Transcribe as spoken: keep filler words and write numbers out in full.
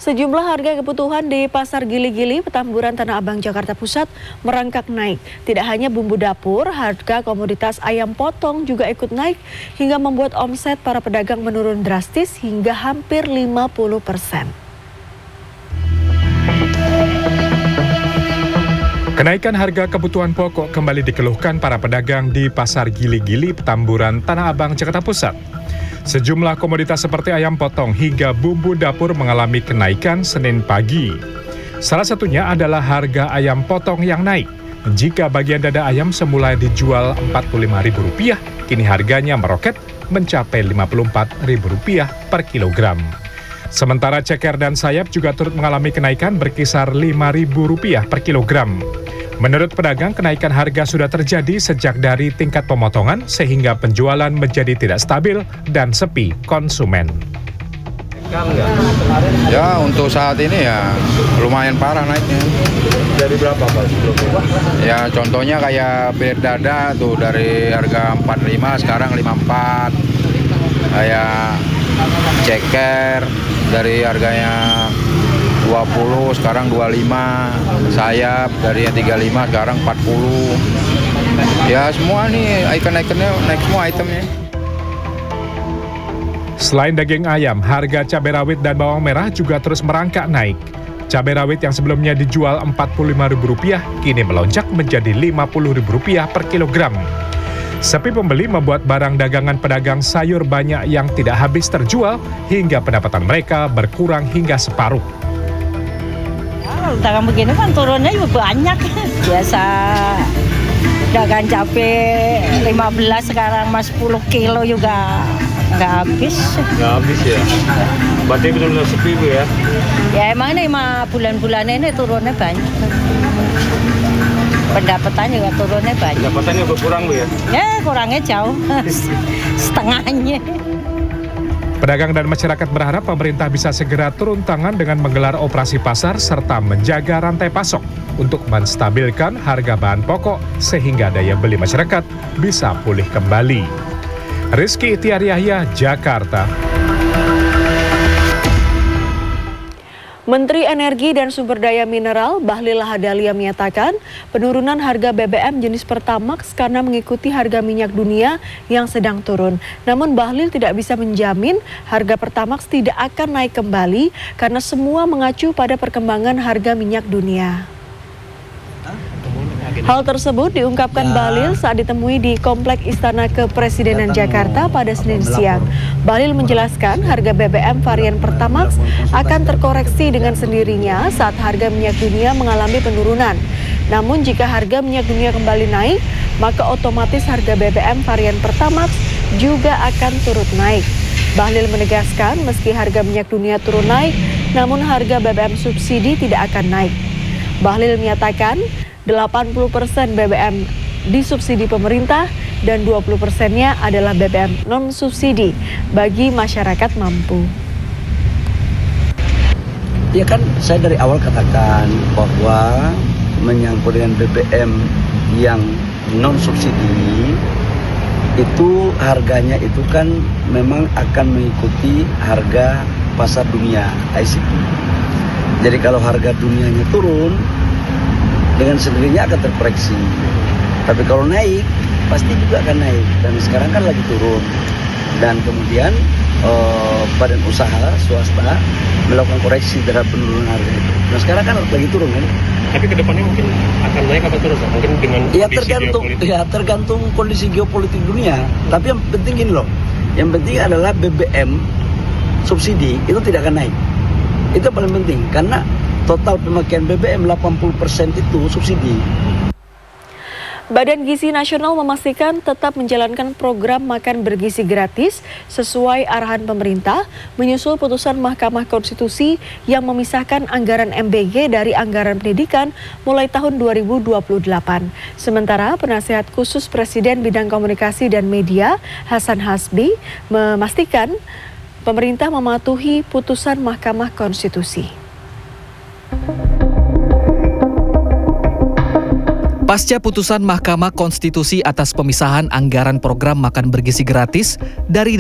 Sejumlah harga kebutuhan di Pasar Gili-Gili, Petamburan, Tanah Abang, Jakarta Pusat merangkak naik. Tidak hanya bumbu dapur, harga komoditas ayam potong juga ikut naik hingga membuat omset para pedagang menurun drastis hingga hampir lima puluh persen. Kenaikan harga kebutuhan pokok kembali dikeluhkan para pedagang di Pasar Gili-Gili, Petamburan, Tanah Abang, Jakarta Pusat. Sejumlah komoditas seperti ayam potong hingga bumbu dapur mengalami kenaikan Senin pagi. Salah satunya adalah harga ayam potong yang naik. Jika bagian dada ayam semula dijual empat puluh lima ribu rupiah, kini harganya meroket mencapai lima puluh empat ribu rupiah per kilogram. Sementara ceker dan sayap juga turut mengalami kenaikan berkisar lima ribu rupiah per kilogram. Menurut pedagang, kenaikan harga sudah terjadi sejak dari tingkat pemotongan sehingga penjualan menjadi tidak stabil dan sepi konsumen. Ya, untuk saat ini ya lumayan parah naiknya. Dari berapa Pak sebelumnya? Ya, contohnya kayak piring dada tuh dari harga empat puluh lima sekarang lima puluh empat. Kayak ceker dari harganya dua puluh sekarang dua puluh lima, sayap dari yang tiga puluh lima sekarang empat puluh. Ya semua nih ikan-ikannya naik semua itemnya. Selain daging ayam, harga cabai rawit dan bawang merah juga terus merangkak naik. Cabai rawit yang sebelumnya dijual empat puluh lima ribu rupiah kini melonjak menjadi lima puluh ribu rupiah per kilogram. Sepi pembeli membuat barang dagangan pedagang sayur banyak yang tidak habis terjual hingga pendapatan mereka berkurang hingga separuh. Dagang begini kan turunnya juga banyak. Biasa dagang cabai lima belas sekarang mas sepuluh kilo juga nggak habis. Nggak habis ya? Berarti benar-benar sepi Bu ya? Ya emang ini lima bulan-bulan ini turunnya banyak. Pendapatan juga turunnya banyak. Pendapatannya berkurang Bu ya? Ya kurangnya jauh, setengahnya. Pedagang dan masyarakat berharap pemerintah bisa segera turun tangan dengan menggelar operasi pasar serta menjaga rantai pasok untuk menstabilkan harga bahan pokok sehingga daya beli masyarakat bisa pulih kembali. Rizky Ihtiar Yahya, Jakarta. Menteri Energi dan Sumber Daya Mineral Bahlil Lahadalia menyatakan penurunan harga B B M jenis Pertamax karena mengikuti harga minyak dunia yang sedang turun. Namun Bahlil tidak bisa menjamin harga Pertamax tidak akan naik kembali karena semua mengacu pada perkembangan harga minyak dunia. Hal tersebut diungkapkan Bahlil saat ditemui di Komplek Istana Kepresidenan Jakarta pada Senin siang. Bahlil menjelaskan harga B B M varian Pertamax akan terkoreksi dengan sendirinya saat harga minyak dunia mengalami penurunan. Namun jika harga minyak dunia kembali naik, maka otomatis harga B B M varian Pertamax juga akan turut naik. Bahlil menegaskan meski harga minyak dunia turun naik, namun harga B B M subsidi tidak akan naik. Bahlil menyatakan delapan puluh persen B B M disubsidi pemerintah dan dua puluh persennya adalah B B M non-subsidi bagi masyarakat mampu. Ya kan saya dari awal katakan bahwa menyangkut dengan B B M yang non-subsidi itu harganya itu kan memang akan mengikuti harga pasar dunia I C P. Jadi kalau harga dunianya turun, dengan sendirinya akan terkoreksi. Tapi kalau naik, pasti juga akan naik. Dan sekarang kan lagi turun. Dan kemudian eh, badan usaha swasta melakukan koreksi terhadap penurunan harga itu. Nah sekarang kan lagi turun kan. Tapi kedepannya mungkin akan naik apa turun? Mungkin dengan ya tergantung, ya tergantung kondisi geopolitik dunia. Tapi yang penting gini loh, yang penting adalah B B M subsidi itu tidak akan naik. Itu paling penting karena total pemakaian B B M delapan puluh persen itu subsidi. Badan Gizi Nasional memastikan tetap menjalankan program makan bergizi gratis sesuai arahan pemerintah menyusul putusan Mahkamah Konstitusi yang memisahkan anggaran M B G dari anggaran pendidikan mulai tahun dua ribu dua puluh delapan. Sementara penasihat khusus Presiden bidang komunikasi dan media Hasan Hasbi memastikan pemerintah mematuhi putusan Mahkamah Konstitusi. Pasca putusan Mahkamah Konstitusi atas pemisahan anggaran program makan bergizi gratis dari